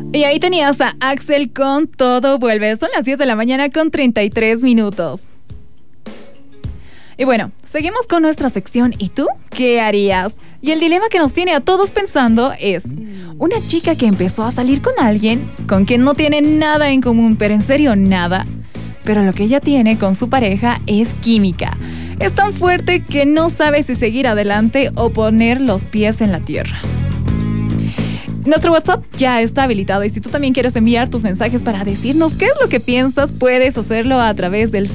Y ahí tenías a Axel con Todo Vuelve. Son las 10 de la mañana con 33 minutos. Y bueno, seguimos con nuestra sección ¿Y tú qué harías? Y el dilema que nos tiene a todos pensando es una chica que empezó a salir con alguien con quien no tiene nada en común, pero en serio nada. Pero lo que ella tiene con su pareja es química. Es tan fuerte que no sabe si seguir adelante o poner los pies en la tierra. Nuestro WhatsApp ya está habilitado y si tú también quieres enviar tus mensajes para decirnos qué es lo que piensas, puedes hacerlo a través del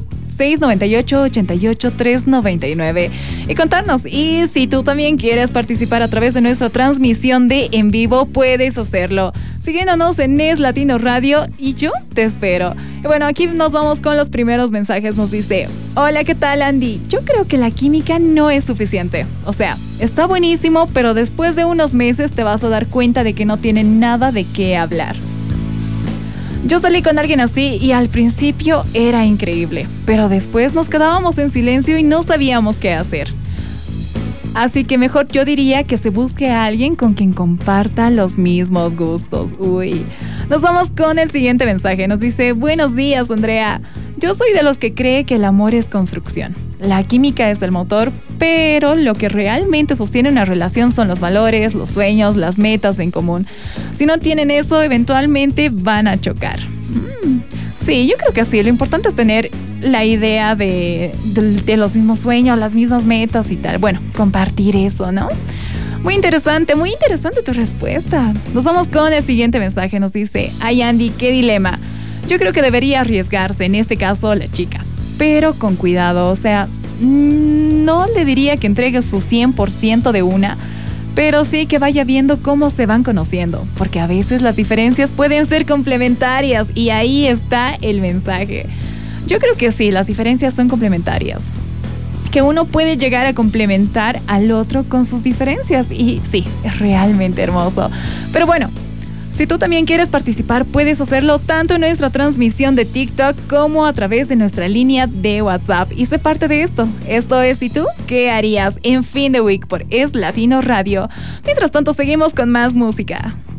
698-88-399 y contarnos. Y si tú también quieres participar a través de nuestra transmisión de en vivo, puedes hacerlo siguiéndonos en Es Latino Radio y yo te espero. Y bueno, aquí nos vamos con los primeros mensajes. Nos dice: hola, ¿qué tal, Andy? Yo creo que la química no es suficiente. O sea, está buenísimo, pero después de unos meses te vas a dar cuenta de que no tienen nada de qué hablar. Yo salí con alguien así y al principio era increíble, pero después nos quedábamos en silencio y no sabíamos qué hacer. Así que mejor yo diría que se busque a alguien con quien comparta los mismos gustos. Uy. Nos vamos con el siguiente mensaje. Nos dice: buenos días, Andrea. Yo soy de los que cree que el amor es construcción. La química es el motor, pero lo que realmente sostiene una relación son los valores, los sueños, las metas en común. Si no tienen eso, eventualmente van a chocar. Sí, yo creo que sí. Lo importante es tener la idea de los mismos sueños, las mismas metas y tal. Bueno, compartir eso, ¿no? Muy interesante tu respuesta. Nos vamos con el siguiente mensaje. Nos dice: ay, Andy, qué dilema. Yo creo que debería arriesgarse, en este caso la chica, pero con cuidado. O sea, no le diría que entregue su 100% de una, pero sí que vaya viendo cómo se van conociendo, porque a veces las diferencias pueden ser complementarias y ahí está el mensaje. Yo creo que sí, las diferencias son complementarias, que uno puede llegar a complementar al otro con sus diferencias y sí, es realmente hermoso. Pero bueno, si tú también quieres participar, puedes hacerlo tanto en nuestra transmisión de TikTok como a través de nuestra línea de WhatsApp y sé parte de esto. Esto es ¿Y tú qué harías? En Fin de Week por Es Latino Radio. Mientras tanto, seguimos con más música.